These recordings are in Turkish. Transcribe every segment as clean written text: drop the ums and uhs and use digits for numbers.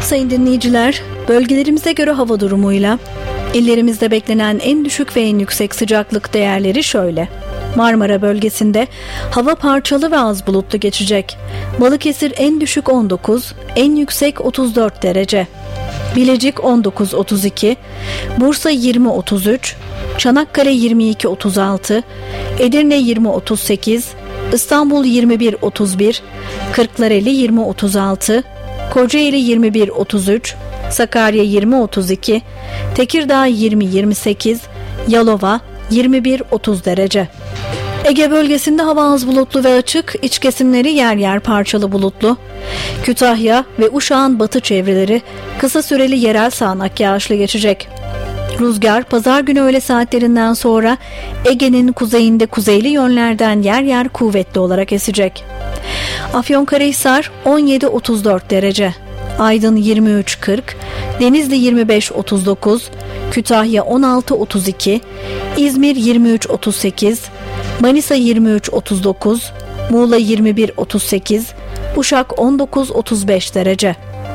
Sayın dinleyiciler, bölgelerimize göre hava durumuyla illerimizde beklenen en düşük ve en yüksek sıcaklık değerleri şöyle. Marmara bölgesinde hava parçalı ve az bulutlu geçecek. Balıkesir en düşük 19, en yüksek 34 derece. Bilecik 19-32, Bursa 20-33, Çanakkale 22-36, Edirne 20-38, İstanbul 21-31, Kırklareli 20-36, Kocaeli 21-33, Sakarya 20-32, Tekirdağ 20-28, Yalova 21-30 derece. Ege bölgesinde hava az bulutlu ve açık, iç kesimleri yer yer parçalı bulutlu. Kütahya ve Uşak'ın batı çevreleri kısa süreli yerel sağanak yağışlı geçecek. Rüzgar pazar günü öğle saatlerinden sonra Ege'nin kuzeyinde kuzeyli yönlerden yer yer kuvvetli olarak esecek. Afyonkarahisar 17-34 derece, Aydın 23-40, Denizli 25-39, Kütahya 16-32, İzmir 23-38, Manisa 23-39, Muğla 21-38, Uşak 19-35 derece.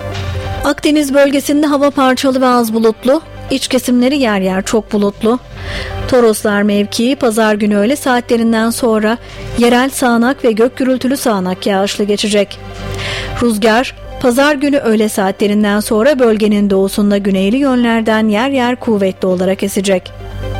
Akdeniz bölgesinde hava parçalı ve az bulutlu, iç kesimleri yer yer çok bulutlu. Toroslar mevkii pazar günü öğle saatlerinden sonra yerel sağanak ve gök gürültülü sağanak yağışlı geçecek. Rüzgar pazar günü öğle saatlerinden sonra bölgenin doğusunda güneyli yönlerden yer yer kuvvetli olarak esecek.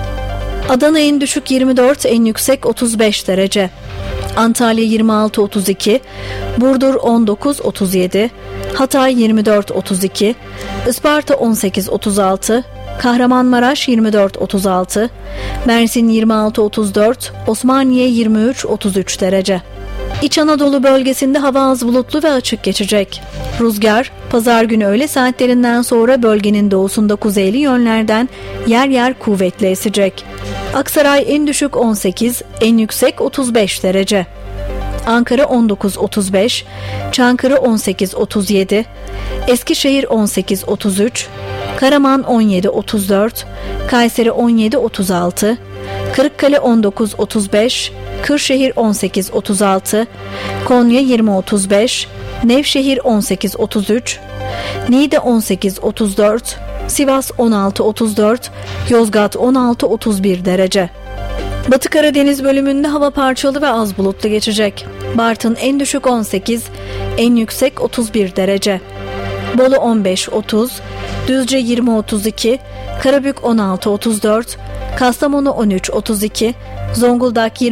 Adana en düşük 24, en yüksek 35 derece. Antalya 26-32, Burdur 19-37, Hatay 24-32, Isparta 18-36, Kahramanmaraş 24-36, Mersin 26-34, Osmaniye 23-33 derece. İç Anadolu bölgesinde hava az bulutlu ve açık geçecek. Rüzgar pazar günü öğle saatlerinden sonra bölgenin doğusunda kuzeyli yönlerden yer yer kuvvetli esecek. Aksaray en düşük 18, en yüksek 35 derece. Ankara 19-35, Çankırı 18-37, Eskişehir 18-33, Karaman 17-34, Kayseri 17-36, Kırıkkale 19-35, Kırşehir 18-36, Konya 20-35, Nevşehir 18-33, Niğde 18-34, Sivas 16-34, Yozgat 16-31 derece. Batı Karadeniz bölümünde hava parçalı ve az bulutlu geçecek. Bartın en düşük 18, en yüksek 31 derece. Bolu 15-30, Düzce 20-32, Karabük 16-34, Kastamonu 13-32, Zonguldak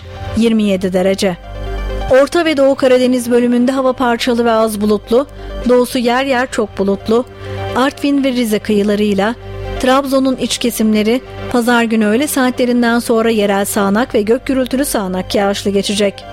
21-27 derece. Orta ve Doğu Karadeniz bölümünde hava parçalı ve az bulutlu, doğusu yer yer çok bulutlu. Artvin ve Rize kıyılarıyla Trabzon'un iç kesimleri pazar günü öğle saatlerinden sonra yerel sağanak ve gök gürültülü sağanak yağışlı geçecek.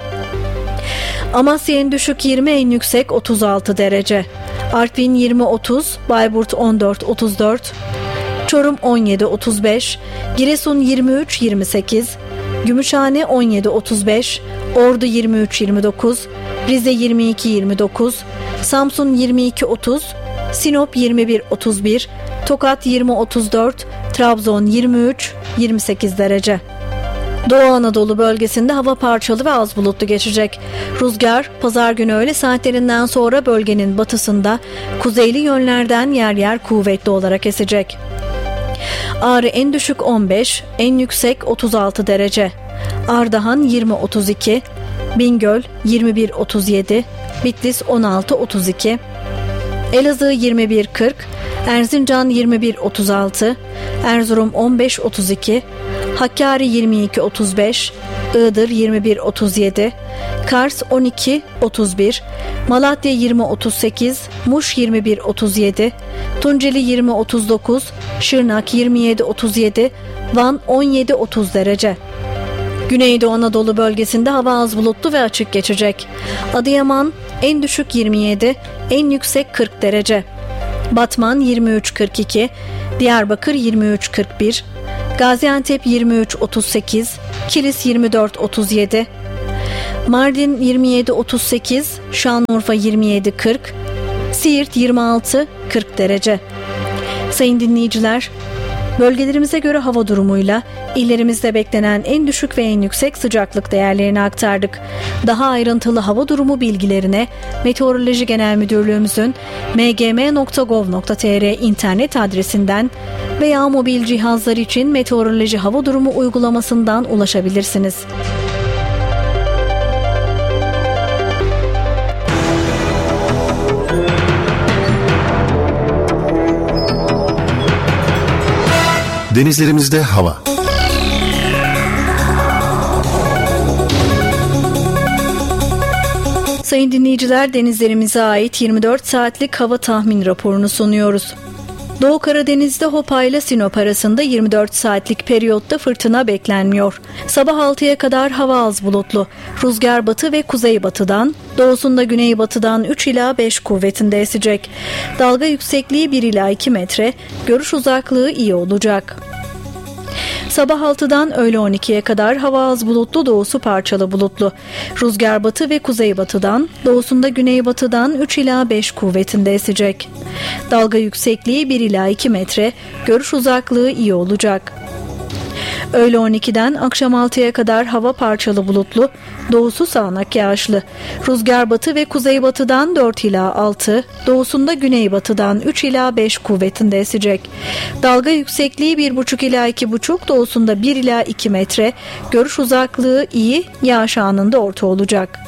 Amasya en düşük 20, en yüksek 36 derece. Artvin 20-30, Bayburt 14-34, Çorum 17-35, Giresun 23-28, Gümüşhane 17-35, Ordu 23-29, Rize 22-29, Samsun 22-30, Sinop 21-31, Tokat 20-34, Trabzon 23-28 derece. Doğu Anadolu bölgesinde hava parçalı ve az bulutlu geçecek. Rüzgar pazar günü öğle saatlerinden sonra bölgenin batısında kuzeyli yönlerden yer yer kuvvetli olarak esecek. Ağrı en düşük 15, en yüksek 36 derece. Ardahan 20-32, Bingöl 21-37, Bitlis 16-32, Elazığ 21-40, Erzincan 21-36, Erzurum 15-32, Hakkari 22-35, Iğdır 21-37, Kars 12-31, Malatya 20-38, Muş 21-37, Tunceli 20-39, Şırnak 27-37, Van 17-30 derece. Güneydoğu Anadolu bölgesinde hava az bulutlu ve açık geçecek. Adıyaman en düşük 27, en yüksek 40 derece. Batman 23-42, Diyarbakır 23-41, Gaziantep 23-38, Kilis 24-37, Mardin 27-38, Şanlıurfa 27-40, Siirt 26-40 derece. Sayın dinleyiciler, Bölgelerimize göre hava durumuyla illerimizde beklenen en düşük ve en yüksek sıcaklık değerlerini aktardık. Daha ayrıntılı hava durumu bilgilerine Meteoroloji Genel Müdürlüğümüzün mgm.gov.tr internet adresinden veya mobil cihazlar için meteoroloji hava durumu uygulamasından ulaşabilirsiniz. Denizlerimizde hava. Sayın dinleyiciler, denizlerimize ait 24 saatlik hava tahmin raporunu sunuyoruz. Doğu Karadeniz'de Hopa ile Sinop arasında 24 saatlik periyotta fırtına beklenmiyor. Sabah 6'ya kadar hava az bulutlu. Rüzgar batı ve kuzeybatıdan, doğusunda güneybatıdan 3 ila 5 kuvvetinde esecek. Dalga yüksekliği 1 ila 2 metre, görüş uzaklığı iyi olacak. Sabah 6'dan öğle 12'ye kadar hava az bulutlu, doğusu parçalı bulutlu. Rüzgar batı ve kuzeybatıdan, doğusunda güneybatıdan 3 ila 5 kuvvetinde esecek. Dalga yüksekliği 1 ila 2 metre, görüş uzaklığı iyi olacak. Öğle 12'den akşam 6'ya kadar hava parçalı bulutlu, doğusu sağanak yağışlı. Rüzgar batı ve kuzeybatıdan 4 ila 6, doğusunda güneybatıdan 3 ila 5 kuvvetinde esecek. Dalga yüksekliği 1,5 ila 2,5, doğusunda 1 ila 2 metre, görüş uzaklığı iyi, yağış anında orta olacak.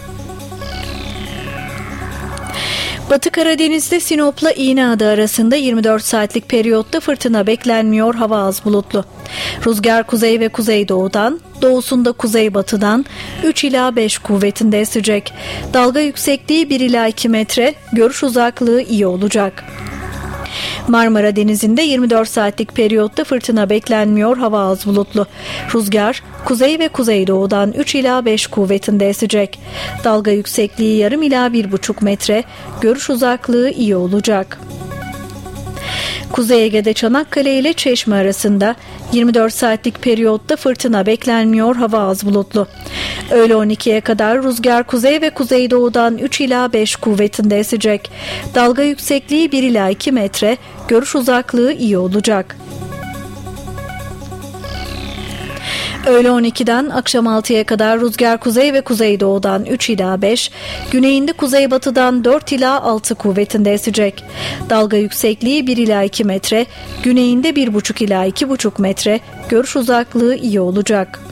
Batı Karadeniz'de Sinop'la İğneada arasında 24 saatlik periyotta fırtına beklenmiyor, hava az bulutlu. Rüzgar kuzey ve kuzeydoğudan, doğusunda kuzeybatıdan 3 ila 5 kuvvetinde esecek. Dalga yüksekliği 1 ila 2 metre, görüş uzaklığı iyi olacak. Marmara Denizi'nde 24 saatlik periyotta fırtına beklenmiyor, hava az bulutlu. Rüzgar kuzey ve kuzeydoğudan 3 ila 5 kuvvetinde esecek. Dalga yüksekliği yarım ila 1,5 metre, görüş uzaklığı iyi olacak. Kuzey Ege'de Çanakkale ile Çeşme arasında 24 saatlik periyotta fırtına beklenmiyor, hava az bulutlu. Öğle 12'ye kadar rüzgar kuzey ve kuzeydoğudan 3 ila 5 kuvvetinde esecek. Dalga yüksekliği 1 ila 2 metre, görüş uzaklığı iyi olacak. Öğle 12'den akşam 6'ya kadar rüzgar kuzey ve kuzeydoğudan 3 ila 5, güneyinde kuzeybatıdan 4 ila 6 kuvvetinde esecek. Dalga yüksekliği 1 ila 2 metre, güneyinde 1,5 ila 2,5 metre, görüş uzaklığı iyi olacak.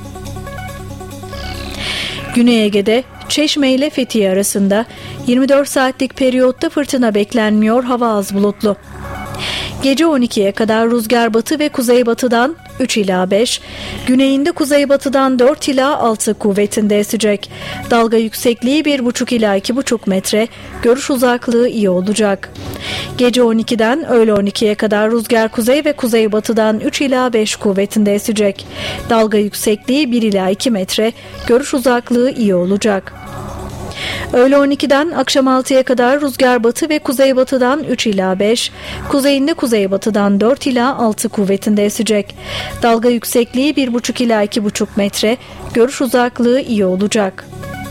Güney Ege'de Çeşme ile Fethiye arasında 24 saatlik periyotta fırtına beklenmiyor, hava az bulutlu. Gece 12'ye kadar rüzgar batı ve kuzeybatıdan 3 ila 5, güneyinde kuzeybatıdan 4 ila 6 kuvvetinde esecek. Dalga yüksekliği 1,5 ila 2,5 metre, görüş uzaklığı iyi olacak. Gece 12'den öğle 12'ye kadar rüzgar kuzey ve kuzeybatıdan 3 ila 5 kuvvetinde esecek. Dalga yüksekliği 1 ila 2 metre, görüş uzaklığı iyi olacak. Öğle 12'den akşam 6'ya kadar rüzgar batı ve kuzeybatıdan 3 ila 5, kuzeyinde kuzeybatıdan 4 ila 6 kuvvetinde esecek. Dalga yüksekliği 1,5 ila 2,5 metre, görüş uzaklığı iyi olacak.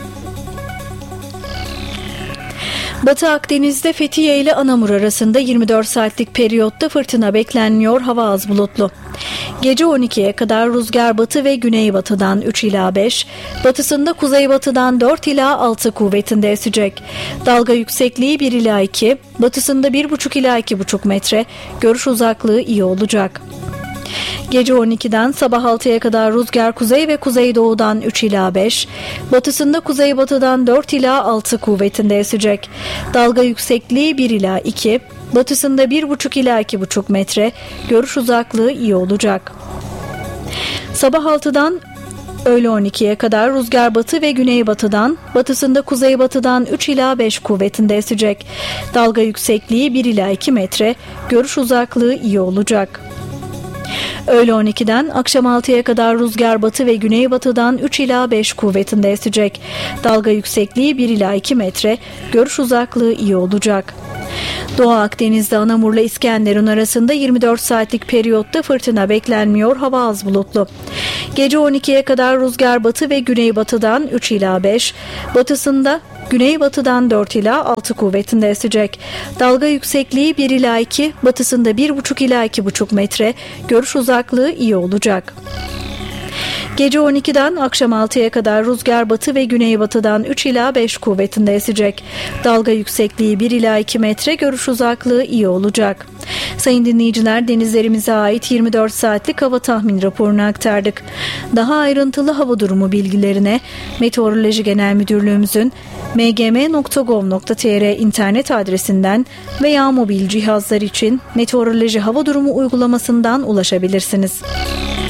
Batı Akdeniz'de Fethiye ile Anamur arasında 24 saatlik periyotta fırtına beklenmiyor, hava az bulutlu. Gece 12'ye kadar rüzgar batı ve güneybatıdan 3 ila 5, batısında kuzeybatıdan 4 ila 6 kuvvetinde esecek. Dalga yüksekliği 1 ila 2, batısında 1,5 ila 2,5 metre, görüş uzaklığı iyi olacak. Gece 12'den sabah 6'ya kadar rüzgar kuzey ve kuzeydoğudan 3 ila 5, batısında kuzeybatıdan 4 ila 6 kuvvetinde esecek. Dalga yüksekliği 1 ila 2, batısında 1,5 ila 2,5 metre, görüş uzaklığı iyi olacak. Sabah 6'dan öğle 12'ye kadar rüzgar batı ve güneybatıdan, batısında kuzeybatıdan 3 ila 5 kuvvetinde esecek. Dalga yüksekliği 1 ila 2 metre, görüş uzaklığı iyi olacak. Öğle 12'den akşam 6'ya kadar rüzgar batı ve güneybatıdan 3 ila 5 kuvvetinde esecek. Dalga yüksekliği 1 ila 2 metre, görüş uzaklığı iyi olacak. Doğu Akdeniz'de Anamur'la İskenderun arasında 24 saatlik periyotta fırtına beklenmiyor, hava az bulutlu. Gece 12'ye kadar rüzgar batı ve güneybatıdan 3 ila 5, batısında güneybatıdan 4 ila 6 kuvvetinde esecek. Dalga yüksekliği 1 ila 2, batısında 1,5 ila 2,5 metre, görüş uzaklığı iyi olacak. Gece 12'den akşam 6'ya kadar rüzgar batı ve güneybatıdan 3 ila 5 kuvvetinde esecek. Dalga yüksekliği 1 ila 2 metre, görüş uzaklığı iyi olacak. Sayın dinleyiciler, denizlerimize ait 24 saatlik hava tahmin raporunu aktardık. Daha ayrıntılı hava durumu bilgilerine Meteoroloji Genel Müdürlüğümüzün mgm.gov.tr internet adresinden veya mobil cihazlar için Meteoroloji Hava Durumu uygulamasından ulaşabilirsiniz.